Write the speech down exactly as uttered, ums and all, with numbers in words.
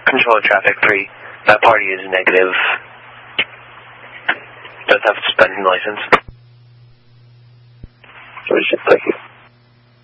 Control of traffic three. That party is negative. Does have a suspended license. Thank you.